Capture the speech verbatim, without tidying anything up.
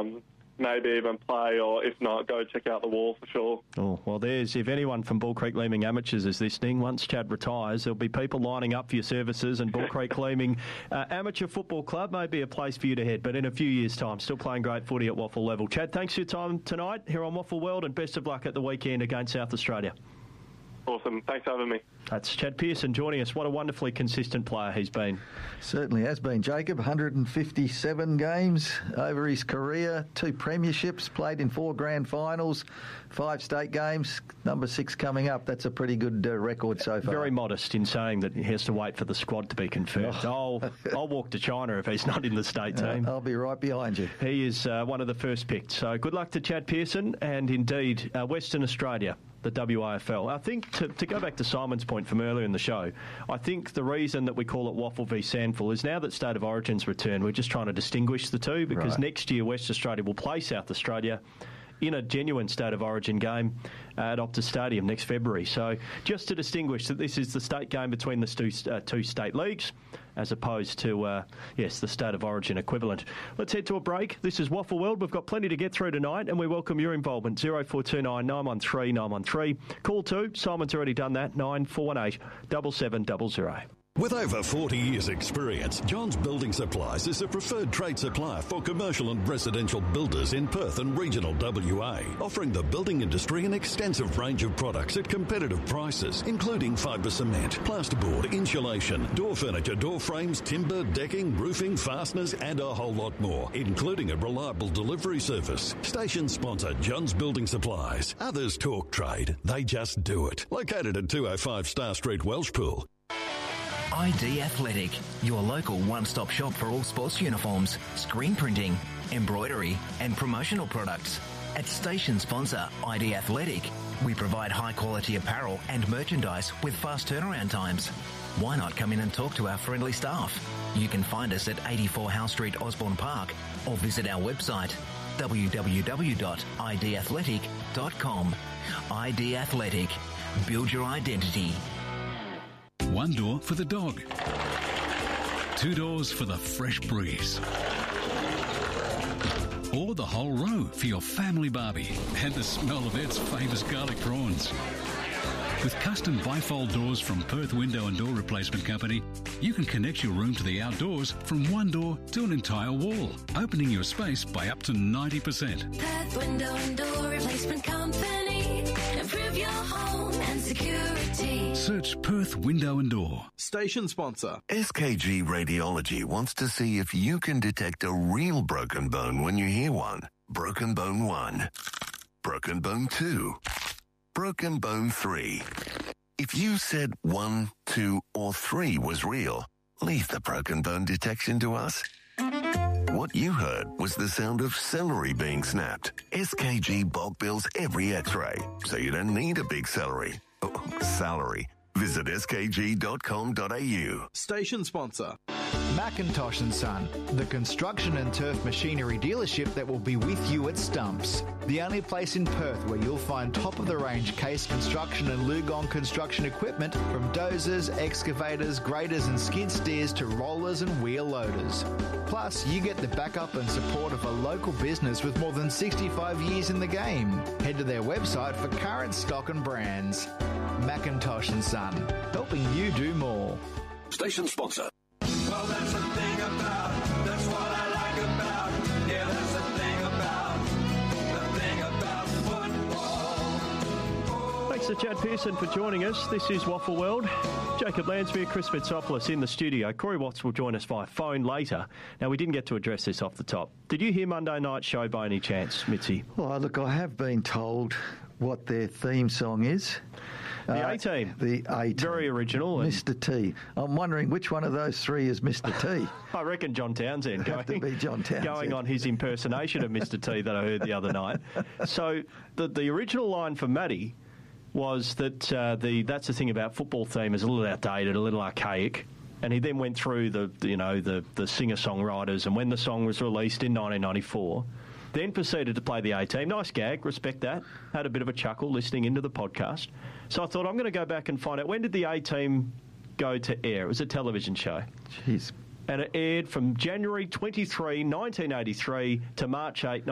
um, maybe even play, or if not, go check out the Wall for sure. Oh, well, there's, if anyone from Bull Creek Leeming Amateurs is listening, once Chad retires, there'll be people lining up for your services, and Bull Creek Leeming uh, Amateur Football Club may be a place for you to head, but in a few years' time, still playing great footy at Waffle level. Chad, thanks for your time tonight here on Waffle World, and best of luck at the weekend against South Australia. Awesome. Thanks for having me. That's Chad Pearson joining us. What a wonderfully consistent player he's been. Certainly has been, Jacob. one hundred fifty-seven games over his career, two premierships, played in four grand finals, five state games, number six coming up. That's a pretty good uh, record so far. Very modest in saying that he has to wait for the squad to be confirmed. Oh. I'll, I'll walk to China if he's not in the state team. Uh, I'll be right behind you. He is uh, one of the first picked. So good luck to Chad Pearson, and indeed uh, Western Australia, the W A F L. I think, to, to go back to Simon's point from earlier in the show, I think the reason that we call it Waffle v Sandful is now that State of Origin's returned, we're just trying to distinguish the two, because right. next year West Australia will play South Australia in a genuine State of Origin game at Optus Stadium next February. So just to distinguish that this is the state game between the two, uh, two state leagues, as opposed to, uh, yes, the State of Origin equivalent. Let's head to a break. This is Waffle World. We've got plenty to get through tonight, and we welcome your involvement. oh four two nine, nine one three, nine one three. Call two. Simon's already done that. nine four one eight, seven seven zero zero. With over forty years' experience, John's Building Supplies is a preferred trade supplier for commercial and residential builders in Perth and regional W A, offering the building industry an extensive range of products at competitive prices, including fibre cement, plasterboard, insulation, door furniture, door frames, timber, decking, roofing, fasteners, and a whole lot more, including a reliable delivery service. Station sponsor John's Building Supplies. Others talk trade, they just do it. Located at two oh five Star Street, Welshpool. I D Athletic, your local one-stop shop for all sports uniforms, screen printing, embroidery and promotional products. At station sponsor I D Athletic, we provide high-quality apparel and merchandise with fast turnaround times. Why not come in and talk to our friendly staff? You can find us at eighty-four Howe Street, Osborne Park, or visit our website w w w dot i d athletic dot com. I D Athletic. Build your identity. One door for the dog. Two doors for the fresh breeze. Or the whole row for your family barbie and the smell of Ed's famous garlic prawns. With custom bifold doors from Perth Window and Door Replacement Company, you can connect your room to the outdoors from one door to an entire wall, opening your space by up to ninety percent. Perth Window and Door Replacement Company. Improve your home and security. Search Perth Window and Door. Station sponsor. S K G Radiology wants to see if you can detect a real broken bone when you hear one. Broken bone one. Broken bone two. Broken bone three. If you said one, two, or three was real, leave the broken bone detection to us. What you heard was the sound of celery being snapped. S K G bulk bills every x-ray, so you don't need a big celery. Oh, salary. Visit s k g dot com dot a u. Station sponsor. Macintosh and Son, the construction and turf machinery dealership that will be with you at Stumps. The only place in Perth where you'll find top-of-the-range Case construction and Lugong construction equipment, from dozers, excavators, graders and skid steers to rollers and wheel loaders. Plus, you get the backup and support of a local business with more than sixty-five years in the game. Head to their website for current stock and brands. Macintosh and Son, helping you do more. Station sponsor. Well, that's the thing about, that's what I like about, yeah, that's the thing about, the thing about football. Thanks to Chad Pearson for joining us. This is Waffle World. Jacob Lansbury, Chris Mitsopoulos in the studio. Corey Watts will join us via phone later. Now, we didn't get to address this off the top. Did you hear Monday Night Show by any chance, Mitzi? Well, look, I have been told what their theme song is. The uh, A-Team. The A-Team. Very original. And Mister T. I'm wondering which one of those three is Mister T. I reckon John Townsend going, have to be John Townsend. going on his impersonation of Mister T that I heard the other night. So the the original line for Matty was that uh, the that's the thing about football theme is a little outdated, a little archaic. And he then went through the you know the the singer-songwriters, and when the song was released in nineteen ninety-four, then proceeded to play the A-Team. Nice gag, respect that. Had a bit of a chuckle listening into the podcast. So I thought I'm going to go back and find out, when did the A-Team go to air? It was a television show. Jeez. And it aired from January twenty-third, nineteen eighty-three to March eighth,